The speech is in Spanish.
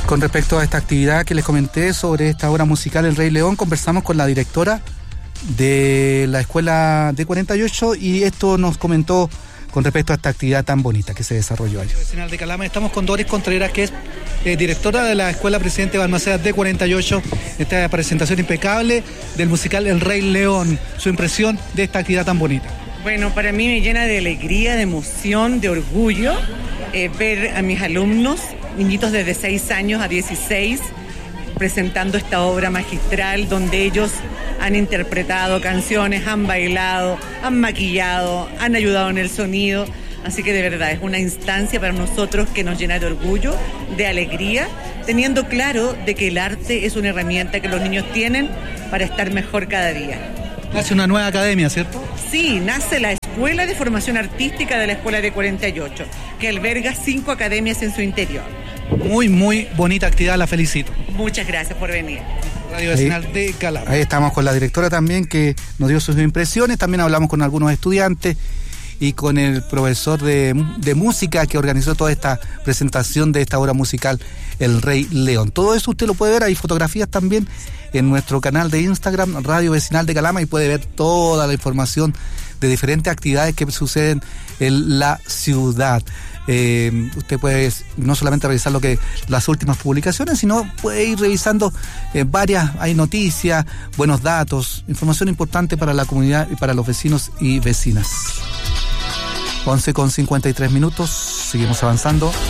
Con respecto a esta actividad que les comenté sobre esta obra musical El Rey León, conversamos con la directora de la escuela D48 y esto nos comentó con respecto a esta actividad tan bonita que se desarrolló allí. Vecinal de Calama, estamos con Doris Contreras, que es directora de la Escuela Presidente Balmaceda D48, esta presentación impecable del musical El Rey León. Su impresión de esta actividad tan bonita. Bueno, para mí me llena de alegría, de emoción, de orgullo ver a mis alumnos, niñitos desde 6 años a 16, presentando esta obra magistral donde ellos han interpretado canciones, han bailado, han maquillado, han ayudado en el sonido. Así que de verdad es una instancia para nosotros que nos llena de orgullo, de alegría, teniendo claro de que el arte es una herramienta que los niños tienen para estar mejor cada día. Nace una nueva academia, ¿cierto? Sí, nace la Escuela de Formación Artística de la Escuela D48, que alberga 5 academias en su interior. Muy, muy bonita actividad, la felicito. Muchas gracias por venir. Radio Vecinal de Calama. Ahí estamos con la directora también, que nos dio sus impresiones. También hablamos con algunos estudiantes y con el profesor de música que organizó toda esta presentación de esta obra musical El Rey León. Todo eso usted lo puede ver, hay fotografías también en nuestro canal de Instagram, Radio Vecinal de Calama, y puede ver toda la información de diferentes actividades que suceden en la ciudad. Usted puede no solamente revisar las últimas publicaciones, sino puede ir revisando varias, hay noticias, buenos datos, información importante para la comunidad y para los vecinos y vecinas. 11:53, seguimos avanzando.